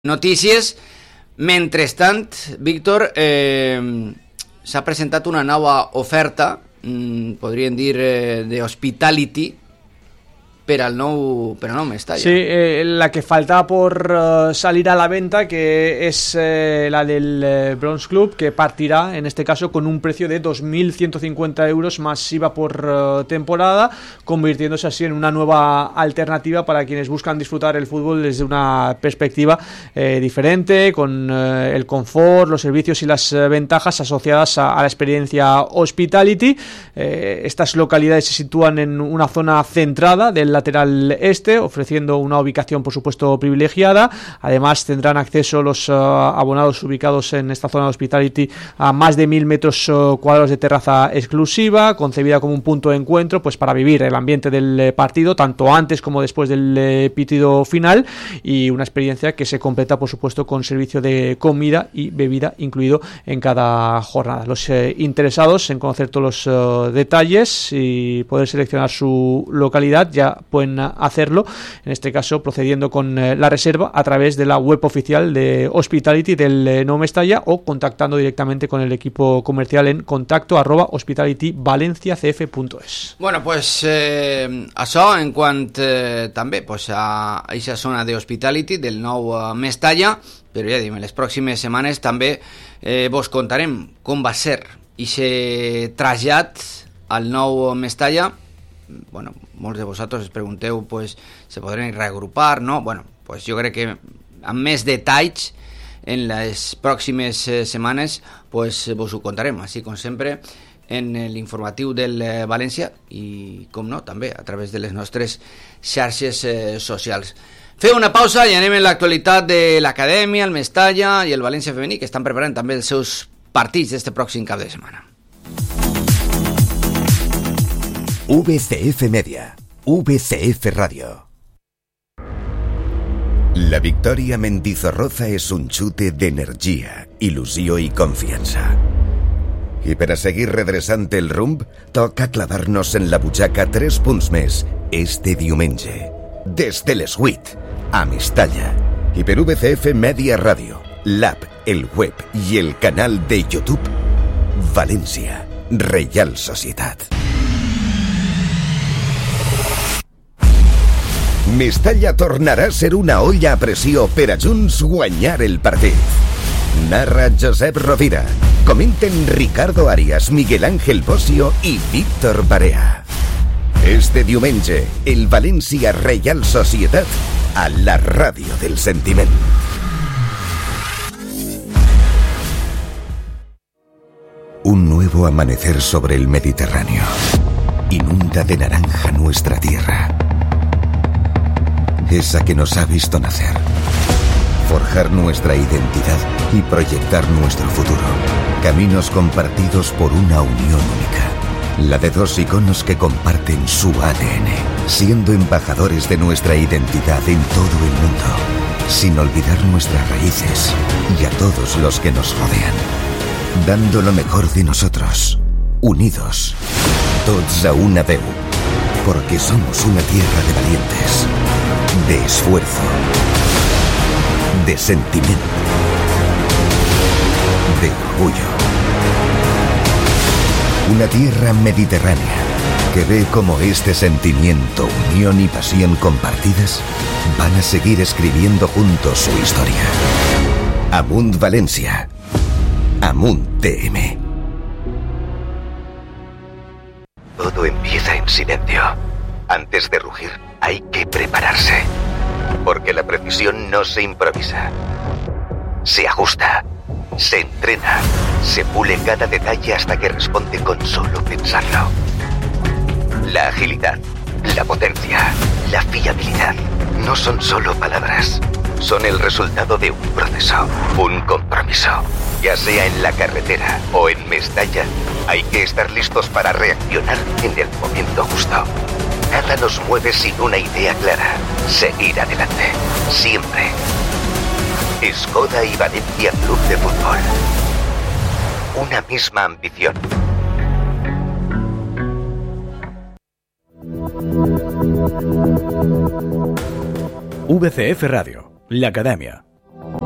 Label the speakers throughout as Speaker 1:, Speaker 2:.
Speaker 1: Notícies. Mentrestant, Víctor, s'ha presentat una nova oferta, podríem dir, d'Hospitality per al nou Mestalla.
Speaker 2: Sí, la que falta por salir a la venta, que es la del Bronx Club, que partirá en este caso con un precio de 2.150 euros más IVA por temporada, convirtiéndose así en una nueva alternativa para quienes buscan disfrutar el fútbol desde una perspectiva diferente, con el confort, los servicios y las ventajas asociadas a la experiencia Hospitality. Estas localidades se sitúan en una zona centrada del lateral este, ofreciendo una ubicación por supuesto privilegiada. Además tendrán acceso los abonados ubicados en esta zona de Hospitality a más de 1.000 metros cuadrados de terraza exclusiva, concebida como un punto de encuentro pues para vivir el ambiente del partido tanto antes como después del pitido final, y una experiencia que se completa por supuesto con servicio de comida y bebida incluido en cada jornada. Los interesados en conocer todos los detalles y poder seleccionar su localidad ya pueden hacerlo, en este caso procediendo con la reserva a través de la web oficial de Hospitality del Nou Mestalla o contactando directamente con el equipo comercial en contacto@hospitalityvalenciacf.es.
Speaker 1: Bueno, pues això en quant també pues, a aquesta zona d'Hospitality del Nou Mestalla, però ja diem, en les pròximes setmanes també vos contarem com va ser aquest trasllat al Nou Mestalla. Bueno, molts de vosaltres us pregunteu pues, se podran reagrupar, no? Bueno, pues jo crec que amb més detalls en les pròximes setmanes pues, vos ho contarem, així com sempre en l'informatiu del València i, com no, també a través de les nostres xarxes socials. Feu una pausa i anem en l'actualitat de l'Acadèmia, el Mestalla i el València femení, que estan preparant també els seus partits d'este pròxim cap de setmana.
Speaker 3: VCF Media, VCF Radio. La victòria Mendizorroza és un xute d'energia, il·lusió i confiança. I per a seguir redreçant el rumb, toca clavar-nos en la butxaca 3 punts més este diumenge. Des de les 8, a Mestalla. I per VCF Media Radio, l'app, el web i el canal de YouTube, València, Reial Societat. Mestalla tornarà a ser una olla a pressió per a junts guanyar el partit. Narra Josep Rovira. Comenten Ricardo Arias, Miguel Ángel Bosio i Víctor Barea. Este diumenge, el València Reial Societat a la ràdio del sentiment. Un nuevo amanecer sobre el Mediterráneo. Inunda de naranja nuestra tierra. Esa que nos ha visto nacer, forjar nuestra identidad y proyectar nuestro futuro. Caminos compartidos por una unión única. La de dos iconos que comparten su ADN, siendo embajadores de nuestra identidad en todo el mundo, sin olvidar nuestras raíces y a todos los que nos rodean. Dando lo mejor de nosotros, unidos, tots a una veu, porque somos una tierra de valientes, de esfuerzo, de sentimiento, de orgullo. Una tierra mediterránea que ve como este sentimiento, unión y pasión compartidas van a seguir escribiendo juntos su historia. Amunt Valencia, Amunt TM. Todo empieza en silencio. Antes de rugir, hay que prepararse. Porque la precisión no se improvisa. Se ajusta, se entrena, se pule cada detalle hasta que responde con solo pensarlo. La agilidad, la potencia, la fiabilidad no son solo palabras. Son el resultado de un proceso, un compromiso. Ya sea en la carretera o en Mestalla, hay que estar listos para reaccionar en el momento justo. Nada nos mueve sin una idea clara. Seguir adelante. Siempre. Skoda y Valencia Club de Fútbol. Una misma ambición.
Speaker 4: VCF Radio, la Acadèmia.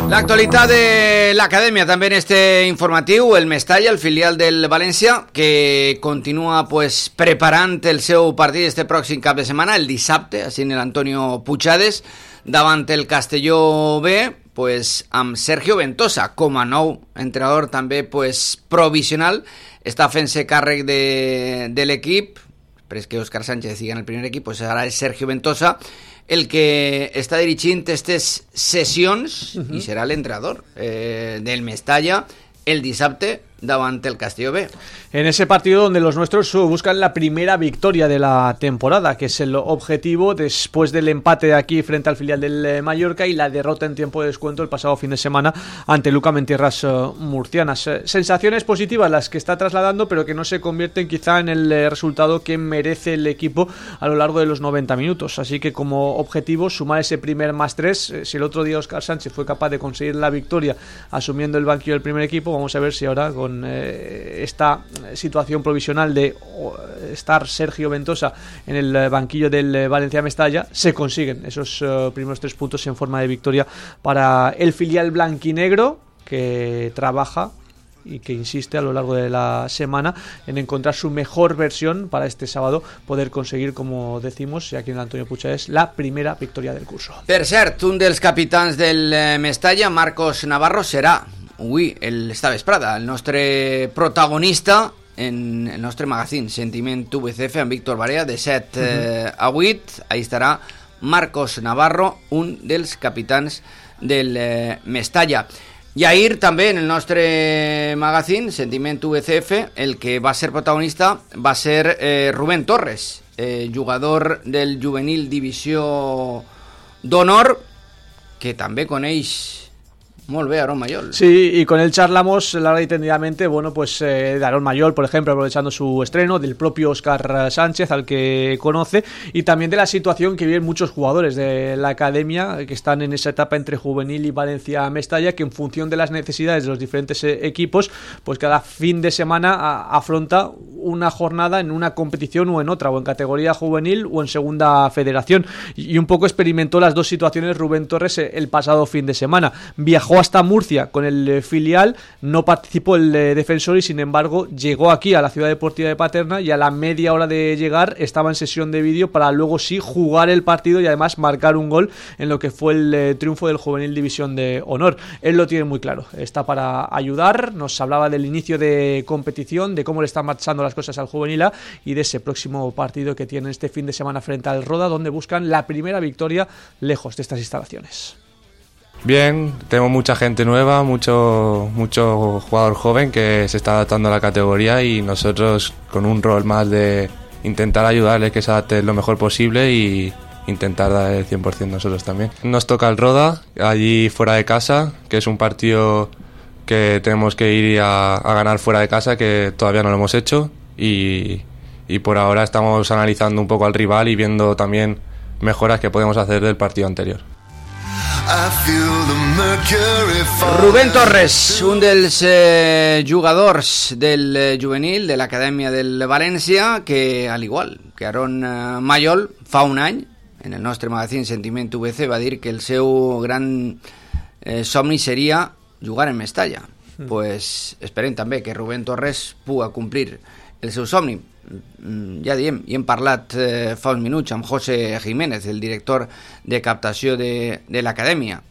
Speaker 1: L'actualitat de l'acadèmia també en este informatiu, el Mestalla, el filial del València, que continua pues preparant el seu partit este pròxim cap de setmana, el dissabte, així en l'Antonio Puigades, davant el Castelló B, pues amb Sergio Ventosa com a nou entrenador també pues provisional, està fent-se càrrec de l'equip. Després que Òscar Sánchez siga en el primer equip, pues ara és Sergio Ventosa el que està dirigint aquestes sessions i serà l'entrenador del Mestalla el dissabte davant el Castelló B.
Speaker 2: En ese partido donde los nuestros buscan la primera victoria de la temporada, que es el objetivo después del empate de aquí frente al filial del Mallorca y la derrota en tiempo de descuento el pasado fin de semana ante Lucam en tierras murcianas. Sensaciones positivas las que está trasladando, pero que no se convierten quizá en el resultado que merece el equipo a lo largo de los 90 minutos. Así que como objetivo sumar ese primer +3. Si el otro día Óscar Sánchez fue capaz de conseguir la victoria asumiendo el banquillo del primer equipo, vamos a ver si ahora con esta situación provisional de estar Sergio Ventosa en el banquillo del Valencia Mestalla se consiguen esos primeros 3 puntos en forma de victoria para el filial blanquinegro, que trabaja y que insiste a lo largo de la semana en encontrar su mejor versión para este sábado poder conseguir, como decimos, y aquí en el Antonio Puigades, la primera victoria del curso.
Speaker 1: Per cert, un dels capitans del Mestalla, Marcos Navarro, serà avui, esta vesprada, el nostre protagonista en el nostre magazín Sentiment VCF amb Víctor Barea de 7 a 8. Ahí estarà Marcos Navarro, un dels capitans del Mestalla. I ahir també en el nostre magazín Sentiment VCF el que va ser protagonista va ser Rubén Torres, jugador del juvenil divisió d'honor, que també coneix muy bien, Aarón Mayol.
Speaker 2: Sí, y con él charlamos larga y tendidamente, bueno, pues de Aarón Mayol, por ejemplo, aprovechando su estreno, del propio Óscar Sánchez, al que conoce, y también de la situación que viven muchos jugadores de la academia, que están en esa etapa entre juvenil y Valencia Mestalla, que en función de las necesidades de los diferentes equipos, pues cada fin de semana afronta una jornada en una competición o en otra, o en categoría juvenil o en segunda federación, y un poco experimentó las dos situaciones Rubén Torres el pasado fin de semana. Viajó hasta Murcia con el filial, no participó el defensor y sin embargo llegó aquí a la Ciudad Deportiva de Paterna y a la media hora de llegar estaba en sesión de vídeo para luego sí jugar el partido y además marcar un gol en lo que fue el triunfo del Juvenil División de Honor. Él lo tiene muy claro, está para ayudar, nos hablaba del inicio de competición, de cómo le están marchando las cosas al Juvenil A y de ese próximo partido que tienen este fin de semana frente al Roda, donde buscan la primera victoria lejos de estas instalaciones.
Speaker 4: Bien, tenemos mucha gente nueva, mucho jugador joven que se está adaptando a la categoría y nosotros con un rol más de intentar ayudarles que se adapten lo mejor posible y intentar dar el 100% nosotros también. Nos toca el Roda, allí fuera de casa, que es un partido que tenemos que ir a ganar fuera de casa, que todavía no lo hemos hecho y por ahora estamos analizando un poco al rival y viendo también mejoras que podemos hacer del partido anterior.
Speaker 1: Rubén Torres, un dels jugadors del juvenil de l'acadèmia del València, que al igual que Aarón Mayol, fa un any en el nostre magazín Sentiment VC va dir que el seu gran somni seria jugar en Mestalla. Pues esperem també que Rubén Torres puga complir el seu somni. Ja diem, i hem parlat fa uns minuts amb José Jiménez, el director de captació de l'acadèmia,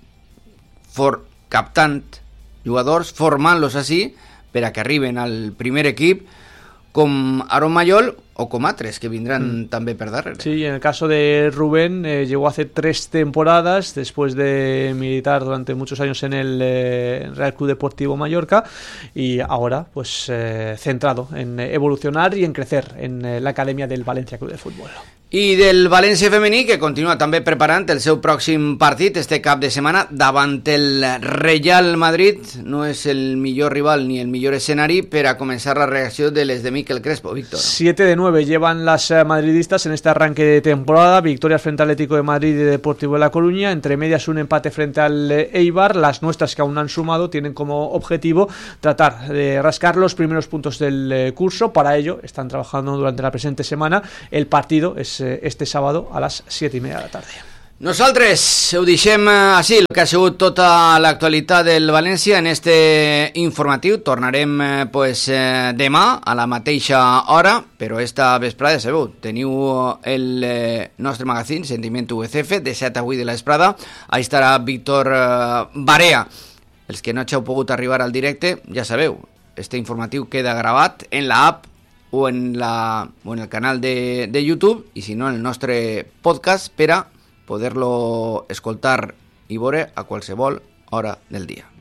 Speaker 1: captant jugadors, formant-los així per a que arriben al primer equip, com Aarón Mayol o com altres que vindran també per darrere.
Speaker 2: Sí, en el caso de Rubén llegó hace 3 temporadas después de militar durante muchos años en el Real Club Deportivo Mallorca y ahora pues centrado en evolucionar y en crecer en la academia del Valencia Club de Fútbol.
Speaker 1: I del València femení, que continua també preparant el seu pròxim partit este cap de setmana davant el Real Madrid. No és el millor rival ni el millor escenari per a començar la reacció de les de Miquel Crespo, Víctor.
Speaker 2: 7 de 9 llevan las madridistas en este arranque de temporada. Victorias frente al Atlético de Madrid y Deportivo de La Coruña, entre medias un empate frente al Eibar. Las nuestras, que aún han sumado, tienen como objetivo tratar de rascar los primeros puntos del curso. Para ello están trabajando durante la presente semana. El partido es este sábado a las 7:30 de la tarde.
Speaker 1: Nosaltres ho deixem així, el que ha sigut tota l'actualitat del València en este informatiu. Tornarem demà a la mateixa hora, però esta vesprada, ja sabeu, teniu el nostre magazín, Sentiment UCF, de 7 a 8 de la vesprada. Ahí estarà Víctor Barea. Els que no hàgiu pogut arribar al directe, ja sabeu, este informatiu queda gravat en la app o en el canal de YouTube, i si no, en el nostre podcast per a poder-lo escoltar i veure a qualsevol hora del dia.